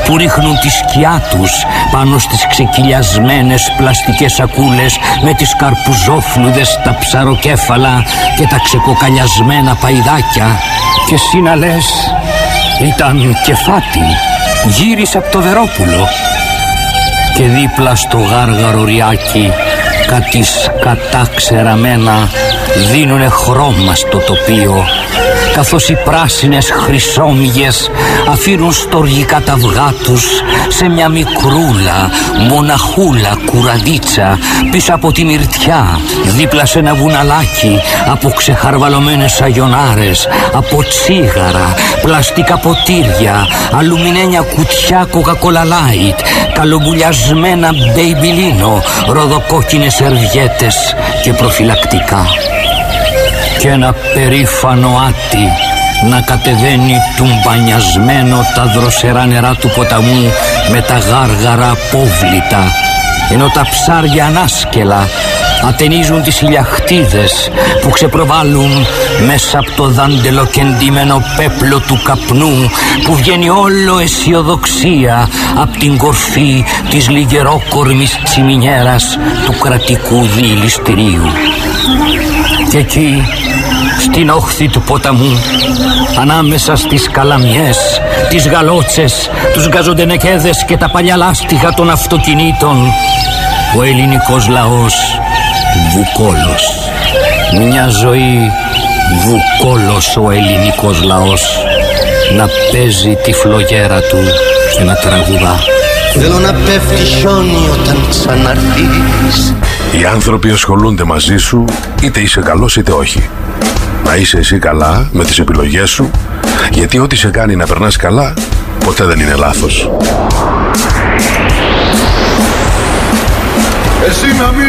που ρίχνουν τη σκιά τους πάνω στις ξεκυλιασμένες πλαστικές σακούλες με τις καρπουζόφλουδες, τα ψαροκέφαλα και τα ξεκοκαλιασμένα παϊδάκια. Και εσύ να λες, ήταν κεφάτι, γύρισε από το Βερόπουλο. Και δίπλα στο γάργαρο ριάκι κάτι σκατά ξεραμένα δίνουνε χρώμα στο τοπίο, καθώς οι πράσινες χρυσόμυγες αφήνουν στοργικά τα αυγά τους σε μια μικρούλα, μοναχούλα κουραδίτσα πίσω από τη μυρτιά, δίπλα σε ένα βουναλάκι από ξεχαρβαλωμένες αγιονάρες, από τσίγαρα, πλαστικά ποτήρια, αλουμινένια κουτιά Coca-Cola Light, καλομπουλιασμένα μπέιμπιλίνο, ροδοκόκκινες σερβιέτες και προφυλακτικά. Και ένα περήφανο άτι να κατεβαίνει τουμπανιασμένο τα δροσερά νερά του ποταμού με τα γάργαρα απόβλητα, ενώ τα ψάρια ανάσκελα ατενίζουν τις ηλιαχτίδες που ξεπροβάλλουν μέσα από το δαντελοκεντημένο πέπλο του καπνού που βγαίνει όλο αισιοδοξία από την κορφή της λιγερόκορμης τσιμινιέρας του κρατικού διηλιστηρίου. Και εκεί, στην όχθη του ποταμού, ανάμεσα στις καλαμιές, τις γαλότσες, τους γκαζοντενεκέδες και τα παλιά λάστιχα των αυτοκινήτων, ο ελληνικός λαός βουκόλος. Μια ζωή βουκόλος ο ελληνικός λαός, να παίζει τη φλογέρα του και να τραγουδά. Θέλω να πέφτει χιόνι όταν ξαναρθείς. Οι άνθρωποι ασχολούνται μαζί σου, είτε είσαι καλός είτε όχι. Να είσαι εσύ καλά με τις επιλογές σου, γιατί ό,τι σε κάνει να περνάς καλά ποτέ δεν είναι λάθος. Εσύ να μην